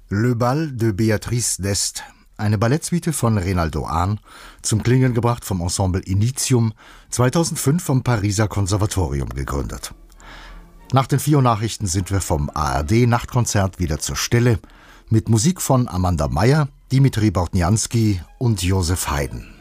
Le Bal de Béatrice d'Este, eine Ballettsuite von Reynaldo Ahn, zum Klingen gebracht vom Ensemble Initium, 2005 vom Pariser Konservatorium gegründet. Nach den 4 Uhr Nachrichten sind wir vom ARD-Nachtkonzert wieder zur Stelle mit Musik von Amanda Meyer, Dimitri Bortnianski und Josef Haydn.